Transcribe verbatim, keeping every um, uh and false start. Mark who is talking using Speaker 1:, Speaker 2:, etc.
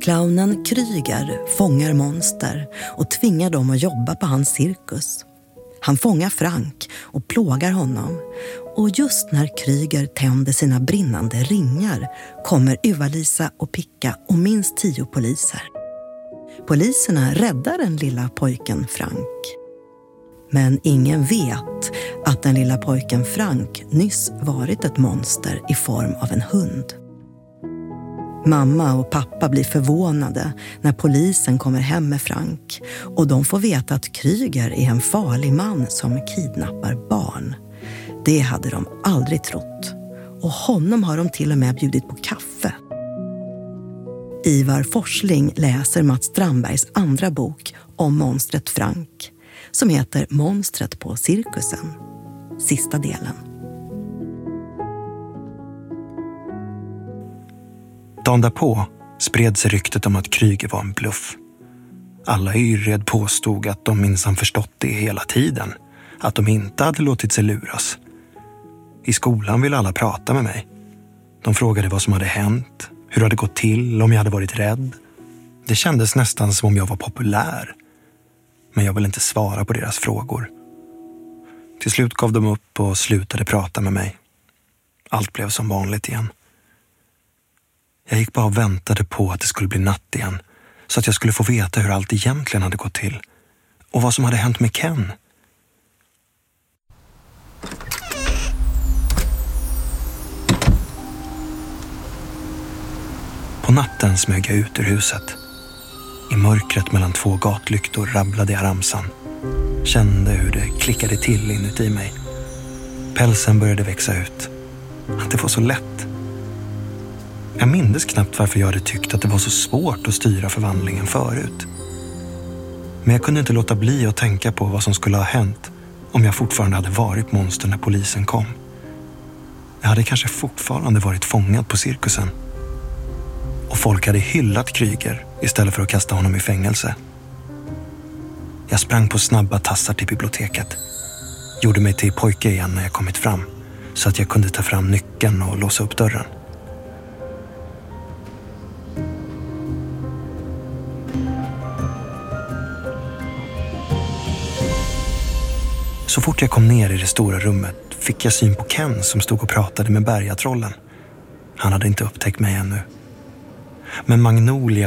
Speaker 1: Clownen Kryger fångar monster och tvingar dem att jobba på hans cirkus. Han fångar Frank och plågar honom. Och just när Kryger tänder sina brinnande ringar kommer Uva-Lisa och Picka och minst tio poliser. Poliserna räddar den lilla pojken Frank. Men ingen vet att den lilla pojken Frank nyss varit ett monster i form av en hund. Mamma och pappa blir förvånade när polisen kommer hem med Frank och de får veta att Kryger är en farlig man som kidnappar barn. Det hade de aldrig trott och honom har de till och med bjudit på kaffe. Ivar Forsling läser Mats Strandbergs andra bok om monstret Frank som heter Monstret på cirkusen, sista delen.
Speaker 2: Dagen därpå spreds ryktet om att Kryger var en bluff. Alla i Yrred påstod att de minsann förstått det hela tiden. Att de inte hade låtit sig luras. I skolan ville alla prata med mig. De frågade vad som hade hänt, hur det hade gått till, om jag hade varit rädd. Det kändes nästan som om jag var populär. Men jag ville inte svara på deras frågor. Till slut gav de upp och slutade prata med mig. Allt blev som vanligt igen. Jag gick bara och väntade på att det skulle bli natt igen. Så att jag skulle få veta hur allt egentligen hade gått till. Och vad som hade hänt med Ken. På natten smög jag ut ur huset. I mörkret mellan två gatlyktor rabblade jag ramsan. Kände hur det klickade till inuti mig. Pälsen började växa ut. Att det var så lätt. Jag mindes knappt varför jag hade tyckt att det var så svårt att styra förvandlingen förut. Men jag kunde inte låta bli att tänka på vad som skulle ha hänt om jag fortfarande hade varit monster när polisen kom. Jag hade kanske fortfarande varit fångad på cirkusen. Och folk hade hyllat Kryger istället för att kasta honom i fängelse. Jag sprang på snabba tassar till biblioteket. Gjorde mig till pojke igen när jag kommit fram. Så att jag kunde ta fram nyckeln och låsa upp dörren. Så fort jag kom ner i det stora rummet fick jag syn på Ken som stod och pratade med bergatrollen. Han hade inte upptäckt mig ännu. Men Magnolia